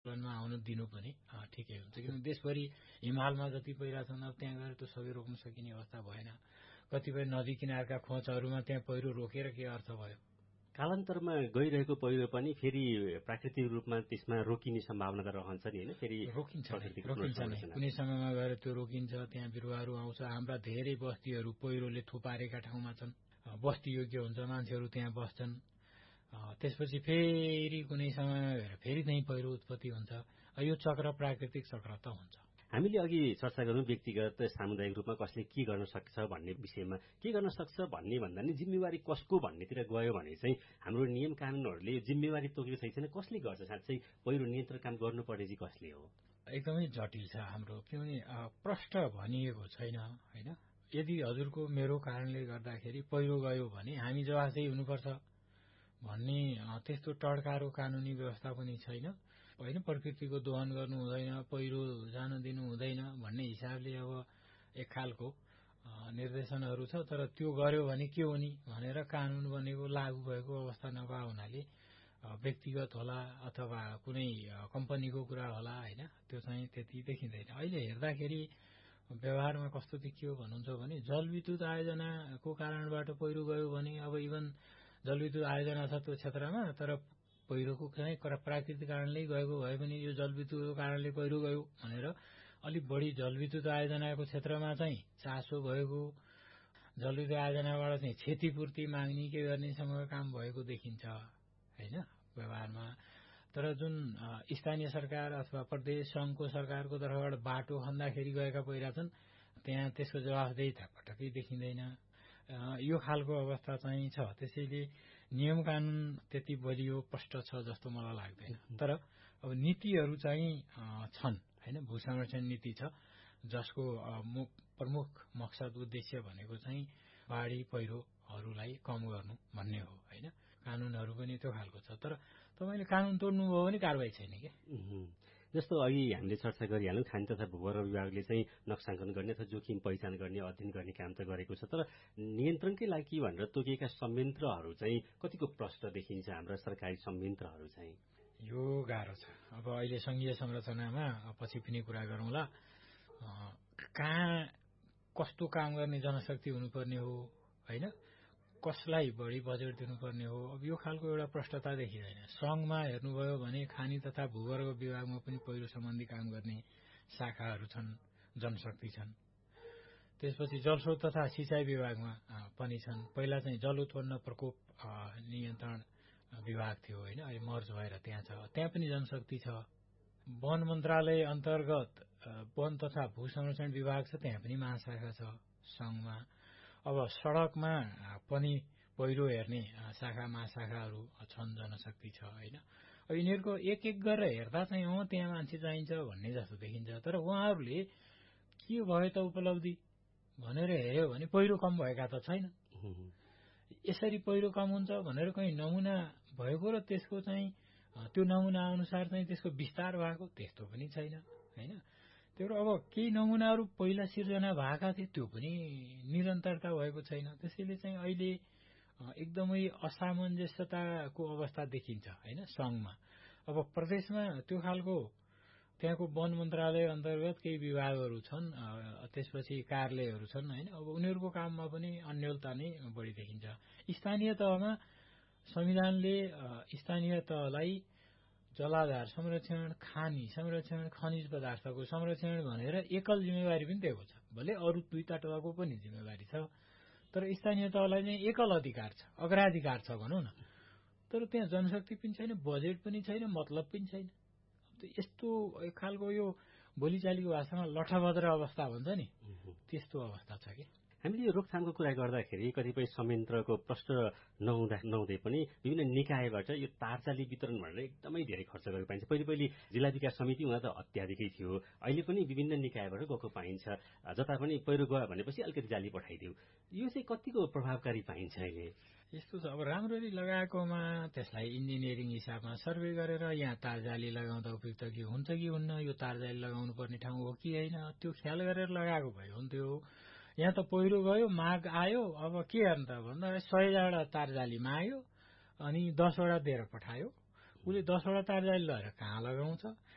मा आउन दिनु पनि ठिकै हुन्छ, किनभने देशभरि हिमालमा जति पहिरा छन् अब त्यहाँ गएर त्यो सबै रोक्न सकिने अवस्था भएन। कतिपय नदी किनारका खोजहरूमा त्यहाँ पहिरो रोकेर के अर्थ भयो। कालान्तरमा गइरहेको पहिरो पनि फेरि प्राकृतिक रूपमा त्यसमा रोकिने सम्भावना त रहन्छ नि होइन, फेरि रोकिन्छ नै कुनै समयमा गएर त्यो रोकिन्छ। त्यहाँ बिरुवाहरू आउँछ। हाम्रा धेरै बस्तीहरू पहिरोले थुपारेका ठाउँमा छन्, बस्ती योग्य हुन्छ, मान्छेहरू त्यहाँ बस्छन्। त्यसपछि फेरि कुनै समयमा गएर फेरि त्यही पहिरो उत्पत्ति हुन्छ। यो चक्र प्राकृतिक चक्र त हुन्छ। हामीले अघि चर्चा गर्यौं व्यक्तिगत सामुदायिक रूपमा कसले के गर्न सक्छ भन्ने विषयमा। के गर्न सक्छ भन्ने भन्दा नि जिम्मेवारी कसको भन्नेतिर गयो भने चाहिँ हाम्रो नियम कानूनहरूले जिम्मेवारी तोकेको छैन। कसले गर्छ साँच्चै पहिरो नियन्त्रण काम गर्नुपर्ने चाहिँ कसले हो? एकदमै जटिल छ हाम्रो, किनभने प्रष्ट भनिएको छैन होइन। यदि हजुरको मेरो कारणले गर्दाखेरि पहिरो गयो भने हामी जवाफदेही हुनुपर्छ भन्ने त्यस्तो टड्कारो कानूनी व्यवस्था पनि छैन होइन। प्रकृतिको दोहन गर्नु हुँदैन, पहिरो जान दिनु हुँदैन भन्ने हिसाबले अब एक खालको निर्देशनहरू छ। तर त्यो गर्यो भने के हो नि भनेर कानून बनेको लागू भएको अवस्था नभए हुनाले व्यक्तिगत होला अथवा कुनै कम्पनीको कुरा होला होइन, त्यो चाहिँ त्यति देखिँदैन। अहिले हेर्दाखेरि व्यवहारमा कस्तो देखियो भन्नुहुन्छ भने जलविद्युत आयोजनाको कारणबाट पहिरो गयो भने अब इभन जलविद्युत आयोजना छ त्यो क्षेत्रमा, तर पहिरोको चाहिँ प्राकृतिक कारणले गएको भए पनि यो जलविद्युतको कारणले पहिरो गयो भनेर अलिक बढी जलविद्युत आयोजनाको क्षेत्रमा चाहिँ चासो भएको, जलविद्युत आयोजनाबाट चाहिँ क्षतिपूर्ति माग्ने के गर्नेसँग काम भएको देखिन्छ होइन व्यवहारमा। तर जुन स्थानीय सरकार अथवा प्रदेश संघको सरकारको तर्फबाट बाटो खन्दाखेरि गएका पहिरा छन् त्यहाँ त्यसको जवाफदेहीता पटक्कै देखिँदैन। यो खालको अवस्था चाहिँ छ। त्यसैले नियम कानून त्यति बलियो प्रष्ट छ जस्तो मलाई लाग्दैन। तर अब नीतिहरू चाहिँ छन् होइन। भू संरक्षण नीति छ जसको प्रमुख मकसद उद्देश्य भनेको चाहिँ बाढी पहिरोहरूलाई कम गर्नु भन्ने हो होइन। कानूनहरू पनि त्यो खालको छ। तर तपाईँले कानून तोड्नुभयो भने कारवाही छैन क्या। जस्तो अघि हामीले चर्चा गरिहाल्यौं खानी तथा भूगर्भ विभागले चाहिँ नक्साङ्कन गर्ने अथवा जोखिम पहिचान गर्ने अध्ययन गर्ने काम त गरेको छ। तर नियन्त्रणकै लागि भनेर तोकिएका संयन्त्रहरू चाहिँ कतिको प्रष्ट देखिन्छ हाम्रा सरकारी संयन्त्रहरू चाहिँ? यो गाह्रो छ। अब अहिले संघीय संरचनामा पछि पनि कुरा गरौँला। कहाँ कस्तो काम गर्ने जनशक्ति हुनुपर्ने हो होइन, कसलाई बढी बजेट दिनुपर्ने हो, अब यो खालको एउटा प्रष्टता देखिँदैन। संघमा हेर्नुभयो भने खानी तथा भूगर्भ विभागमा पनि पहिरो सम्बन्धी काम गर्ने शाखाहरू छन्, जनशक्ति छन्। त्यसपछि जलस्रोत तथा सिंचाई विभागमा पनि छन्। पहिला चाहिँ जल उत्पन्न प्रकोप नियन्त्रण विभाग थियो होइन, अहिले मर्ज भएर त्यहाँ छ, त्यहाँ पनि जनशक्ति छ। वन मन्त्रालय अन्तर्गत वन तथा भू संरक्षण विभाग छ, त्यहाँ पनि महाशाखा छ संघमा। अब सड़कमा पनि पहिरो हेर्ने शाखा महाशाखाहरू छन्, जनशक्ति छ होइन। अब यिनीहरूको एक एक गरेर हेर्दा चाहिँ त्यहाँ मान्छे चाहिन्छ भन्ने जस्तो देखिन्छ। तर उहाँहरूले के भयो त उपलब्धि भनेर हेर्यो भने पहिरो कम भएका त छैन। यसरी पहिरो कम हुन्छ भनेर कहीँ नमुना भएको र त्यसको चाहिँ त्यो नमुना अनुसार चाहिँ त्यसको विस्तार भएको त्यस्तो पनि छैन होइन। त्यो अब केही नमुनाहरू पहिला सिर्जना भएका थिए त्यो पनि निरन्तरता भएको छैन। त्यसैले चाहिँ अहिले एकदमै असामञ्जस्यताको अवस्था देखिन्छ होइन संघमा। अब प्रदेशमा त्यो खालको त्यहाँको वन मन्त्रालय अन्तर्गत केही विभागहरू छन्, त्यसपछि कार्यालयहरू छन् होइन। अब उनीहरूको काममा पनि अन्योलता नै बढी देखिन्छ। स्थानीय तहमा संविधानले स्थानीय तहलाई जलाधार संरक्षण, खानी संरक्षण, खनिज पदार्थको संरक्षण भनेर एकल जिम्मेवारी पनि दिएको छ। भले अरू दुईटा तहको पनि जिम्मेवारी छ, तर स्थानीय तहलाई चाहिँ एकल अधिकार छ, अग्राधिकार छ भनौँ न। तर त्यहाँ जनशक्ति पनि छैन, बजेट पनि छैन, मतलब पनि छैन। यस्तो एक खालको यो बोलीचालीको भाषामा लठभद्र अवस्था भन्छ नि, त्यस्तो अवस्था छ कि। हामीले यो रोकथामको कुरा गर्दाखेरि कतिपय संयन्त्रको प्रष्ट नहुँदै पनि विभिन्न निकायबाट यो तारजाली वितरण भनेर एकदमै धेरै खर्च गरेको पाइन्छ। पहिले जिल्ला विकास समिति हुँदा त अत्याधिकै थियो, अहिले पनि विभिन्न निकायबाट गएको पाइन्छ। जता पनि पहिरो गयो भनेपछि अलिकति जाली पठाइदियो, यो चाहिँ कतिको प्रभावकारी पाइन्छ अहिले? यस्तो छ, अब राम्ररी लगाएकोमा त्यसलाई इन्जिनियरिङ हिसाबमा सर्वे गरेर यहाँ तारजाली लगाउँदा उपयुक्त कि हुन्छ कि हुन्न, यो तारजाली लगाउनु पर्ने ठाउँ हो कि होइन, त्यो ख्याल गरेर लगाएको भए हुन्थ्यो। यहाँ त पहिरो गयो, माग आयो, अब के गर्नु त भन्दा 100 तारजाली माग्यो अनि 10 वटा दिएर पठायो। उसले 10 वटा तारजाली लगेर कहाँ लगाउँछ?